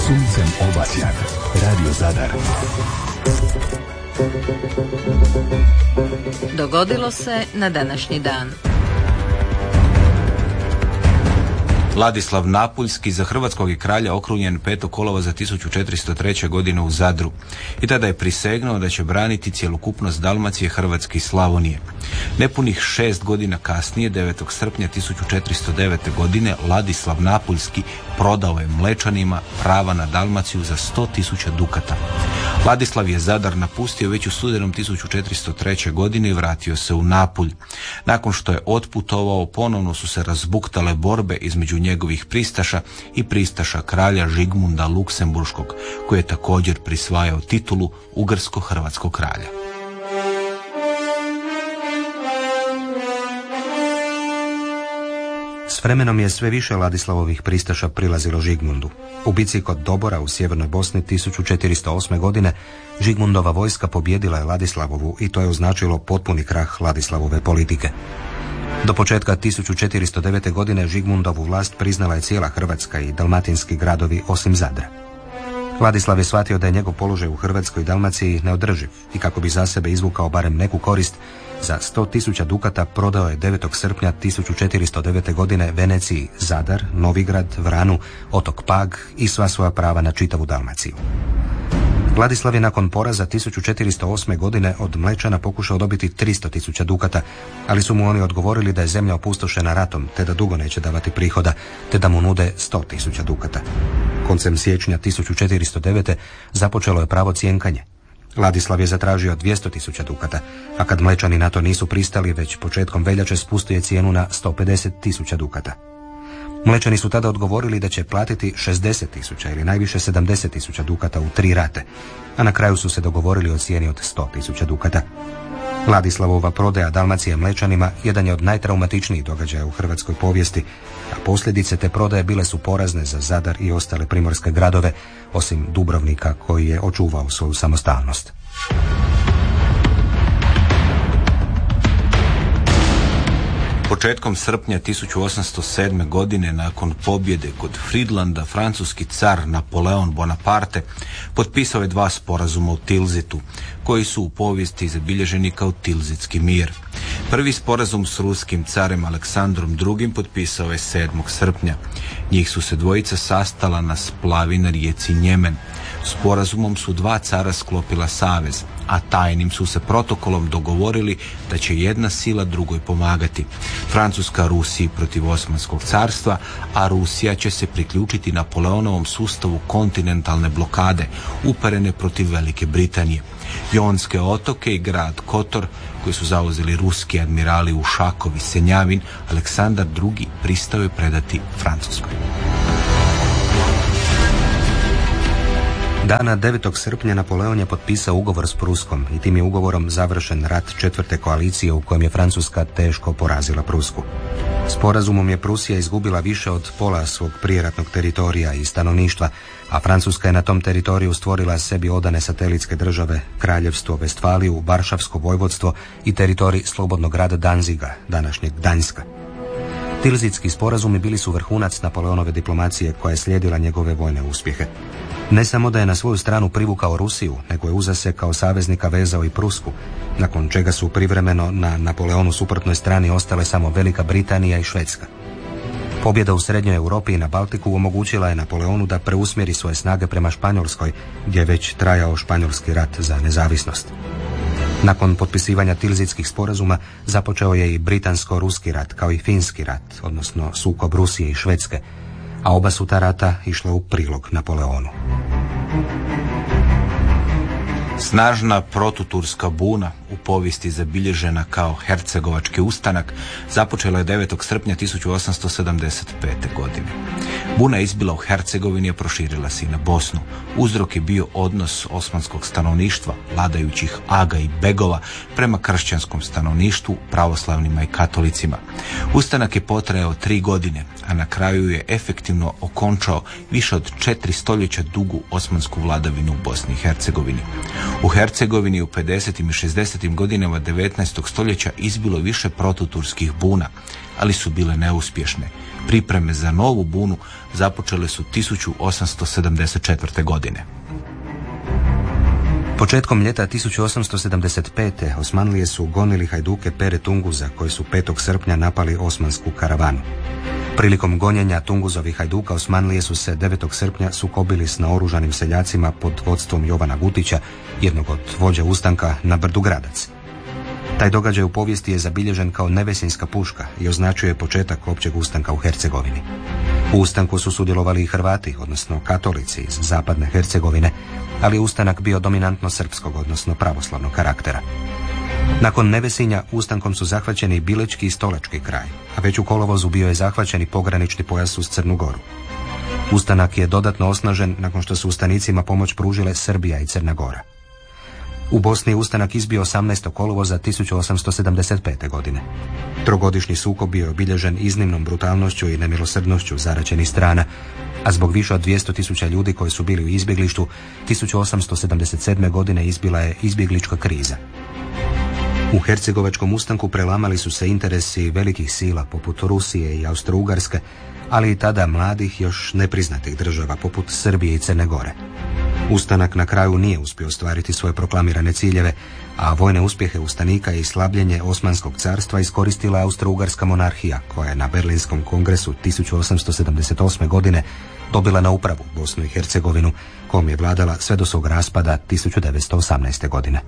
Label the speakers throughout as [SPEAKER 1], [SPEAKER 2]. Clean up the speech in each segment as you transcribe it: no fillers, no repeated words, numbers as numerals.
[SPEAKER 1] suncem obasjan. Radio Zadar.
[SPEAKER 2] Dogodilo se na današnji dan.
[SPEAKER 3] Ladislav Napuljski za hrvatskog je kralja okrunjen 5. kolovoza 1403. godine u Zadru i tada je prisegnuo da će braniti cjelokupnost Dalmacije, Hrvatske i Slavonije. Nepunih 6 godina kasnije, 9. srpnja 1409. godine, Ladislav Napuljski prodao je Mlečanima prava na Dalmaciju za 100.000 dukata. Ladislav je Zadar napustio već u studenom 1403. godine i vratio se u Napulj. Nakon što je otputovao, ponovno su se razbuktale borbe između njegovih pristaša i pristaša kralja Žigmunda Luksemburškog, koji je također prisvajao titulu ugarsko-hrvatskog kralja.
[SPEAKER 4] S vremenom je sve više Ladislavovih pristaša prilazilo Žigmundu. U bici kod Dobora u sjevernoj Bosni 1408. godine Žigmundova vojska pobijedila je Ladislavovu i to je označilo potpuni krah Ladislavove politike. Do početka 1409. godine Žigmundovu vlast priznala je cijela Hrvatska i dalmatinski gradovi osim Zadra. Ladislav je shvatio da je njegov položaj u Hrvatskoj i Dalmaciji neodrživ i kako bi za sebe izvukao barem neku korist, za 100.000 dukata prodao je 9. srpnja 1409. godine Veneciji Zadar, Novigrad, Vranu, otok Pag i sva svoja prava na čitavu Dalmaciju. Ladislav je nakon poraza 1408. godine od Mlečana pokušao dobiti 300.000 dukata, ali su mu oni odgovorili da je zemlja opustošena ratom, te da dugo neće davati prihoda, te da mu nude 100.000 dukata. Koncem siječnja 1409. započelo je pravo cjenkanje. Ladislav je zatražio 200.000 dukata, a kad Mlečani na to nisu pristali, već početkom veljače spustio je cijenu na 150.000 dukata. Mlečani su tada odgovorili da će platiti 60.000 ili najviše 70.000 dukata u 3 rate, a na kraju su se dogovorili o cijeni od 100.000 dukata. Ladislavova prodaja Dalmacije Mlečanima jedan je od najtraumatičnijih događaja u hrvatskoj povijesti, a posljedice te prodaje bile su porazne za Zadar i ostale primorske gradove, osim Dubrovnika koji je očuvao svoju samostalnost.
[SPEAKER 3] Početkom srpnja 1807. godine, nakon pobjede kod Fridlanda, francuski car Napoleon Bonaparte potpisao je 2 sporazuma u Tilzitu, koji su u povijesti zabilježeni kao Tilzitski mir. Prvi sporazum s ruskim carem Aleksandrom II. Potpisao je 7. srpnja. Njih su se dvojica sastala na splavi na rijeci Njemen. Sporazumom su 2 cara sklopila savez, a tajnim su se protokolom dogovorili da će jedna sila drugoj pomagati. Francuska Rusiji protiv Osmanskog carstva, a Rusija će se priključiti Napoleonovom sustavu kontinentalne blokade uperene protiv Velike Britanije. Jonske otoke i grad Kotor, koji su zauzeli ruski admirali Ušakov i Senjavin, Aleksandar II. Pristao je predati Francuskoj.
[SPEAKER 4] Dana 9. srpnja Napoleon je potpisao ugovor s Pruskom i tim je ugovorom završen rat 4. koalicije u kojem je Francuska teško porazila Prusku. Sporazumom je Prusija izgubila više od pola svog prijeratnog teritorija i stanovništva, a Francuska je na tom teritoriju stvorila sebi odane satelitske države, kraljevstvo Vestfaliju, Varšavsko vojvodstvo i teritorij slobodnog grada Danziga, današnjeg Gdanjska. Tilzitski sporazumi bili su vrhunac Napoleonove diplomacije koja je slijedila njegove vojne uspjehe. Ne samo da je na svoju stranu privukao Rusiju, nego je uza se kao saveznika vezao i Prusku, nakon čega su privremeno na Napoleonu suprotnoj strani ostale samo Velika Britanija i Švedska. Pobjeda u Srednjoj Europi i na Baltiku omogućila je Napoleonu da preusmjeri svoje snage prema Španjolskoj, gdje je već trajao Španjolski rat za nezavisnost. Nakon potpisivanja Tilzitskih sporazuma započeo je i Britansko-Ruski rat, kao i Finski rat, odnosno sukob Rusije i Švedske, a oba su ta rata išla u prilog Napoleonu.
[SPEAKER 3] Snažna protuturska buna, u povijesti zabilježena kao Hercegovački ustanak, započela je 9. srpnja 1875. godine. Buna je izbila u Hercegovini, a proširila se i na Bosnu. Uzrok je bio odnos osmanskog stanovništva, vladajućih aga i begova, prema kršćanskom stanovništvu, pravoslavnima i katolicima. Ustanak je potrajao 3 godine, a na kraju je efektivno okončao više od 4 stoljeća dugu osmansku vladavinu u Bosni i Hercegovini. U Hercegovini u 50. i 60. godinama 19. stoljeća izbilo više protuturskih buna, ali su bile neuspješne. Pripreme za novu bunu započele su 1874. godine.
[SPEAKER 4] Početkom ljeta 1875. Osmanlije su gonili hajduke Pere Tunguza koji su 5. srpnja napali osmansku karavanu. Prilikom gonjenja Tunguzovih hajduka Osmanlije su se 9. srpnja sukobili s naoružanim seljacima pod vodstvom Jovana Gutića, jednog od vođa ustanka na brdu Gradac. Taj događaj u povijesti je zabilježen kao Nevesinjska puška i označuje početak općeg ustanka u Hercegovini. U ustanku su sudjelovali i Hrvati, odnosno katolici iz zapadne Hercegovine, ali je ustanak bio dominantno srpskog, odnosno pravoslavnog karaktera. Nakon Nevesinja ustankom su zahvaćeni i Bilečki i Stolački kraj, a već u kolovozu bio je zahvaćen i pogranični pojas uz Crnu Goru. Ustanak je dodatno osnažen nakon što su ustanicima pomoć pružile Srbija i Crna Gora. U Bosni je ustanak izbio 18. kolovoza 1875. godine. Trogodišnji sukob bio je obilježen iznimnom brutalnošću i nemilosrdnošću zaraćenih strana, a zbog više od 200.000 ljudi koji su bili u izbjeglištu, 1877. godine izbila je izbjeglička kriza. U hercegovačkom ustanku prelamali su se interesi velikih sila poput Rusije i Austro-Ugarske, ali i tada mladih još nepriznatih država poput Srbije i Crne Gore. Ustanak na kraju nije uspio ostvariti svoje proklamirane ciljeve, a vojne uspjehe ustanika i slabljenje Osmanskog carstva iskoristila Austro-Ugarska monarhija, koja je na Berlinskom kongresu 1878. godine dobila na upravu Bosnu i Hercegovinu, kojom je vladala sve do svog raspada 1918. godine.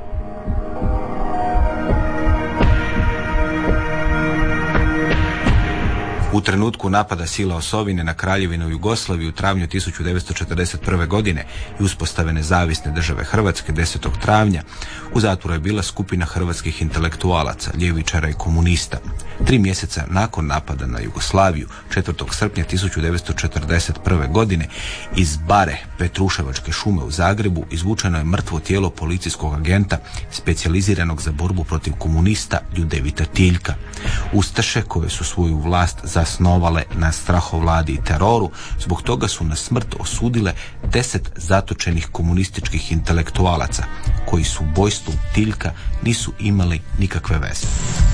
[SPEAKER 3] U trenutku napada sila osovine na Kraljevinu Jugoslaviju u travnju 1941. godine i uspostave nezavisne države Hrvatske 10. travnja, u zatvoru je bila skupina hrvatskih intelektualaca, ljevičara i komunista. 3 mjeseca nakon napada na Jugoslaviju, 4. srpnja 1941. godine, iz bare Petruševačke šume u Zagrebu izvučeno je mrtvo tijelo policijskog agenta specijaliziranog za borbu protiv komunista Ljudevita Tiljka. Ustaše, koje su svoju vlast zasnovale na strahovladi i teroru, zbog toga su na smrt osudile 10 zatočenih komunističkih intelektualaca, koji su ubojstvom Tiljka nisu imali nikakve veze.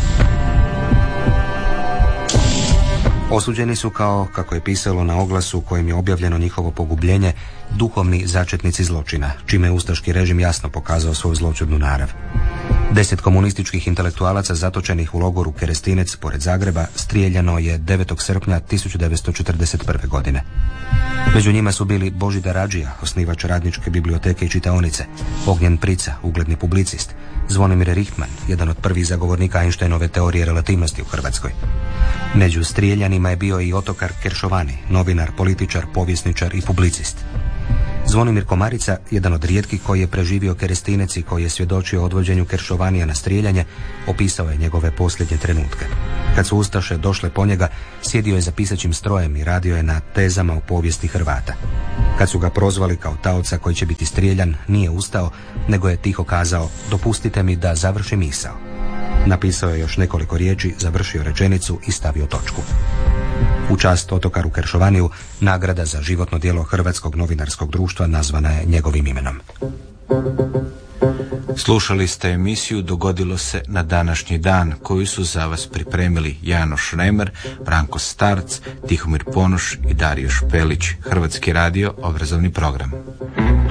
[SPEAKER 4] Osuđeni su kao, kako je pisalo na oglasu kojim je objavljeno njihovo pogubljenje, duhovni začetnici zločina, čime je ustaški režim jasno pokazao svoju zloćudnu narav. 10 komunističkih intelektualaca zatočenih u logoru Kerestinec pored Zagreba strijeljano je 9. srpnja 1941. godine. Među njima su bili Božidar Adžija, osnivač Radničke biblioteke i čitaonice, Ognjen Prica, ugledni publicist, Zvonimir Richtman, jedan od prvih zagovornika Einsteinove teorije relativnosti u Hrvatskoj. Među strijeljanima je bio i Otokar Keršovani, novinar, političar, povjesničar i publicist. Zvonimir Komarica, jedan od rijetkih koji je preživio Kerestinec i koji je svjedočio o odvođenju Keršovanija na strijeljanje, opisao je njegove posljednje trenutke. Kad su ustaše došle po njega, sjedio je za pisaćim strojem i radio je na tezama o povijesti Hrvata. Kad su ga prozvali kao taoca koji će biti strijeljan, nije ustao, nego je tiho kazao: "Dopustite mi da završim misao." Napisao je još nekoliko riječi, završio rečenicu i stavio točku. U čast Otokaru Keršovaniju nagrada za životno djelo Hrvatskog novinarskog društva nazvana je njegovim imenom.
[SPEAKER 3] Slušali ste emisiju Dogodilo se na današnji dan, koju su za vas pripremili Janoš Remer, Branko Starc, Tihomir Ponoš i Dario Špelić. Hrvatski radio, obrazovni program.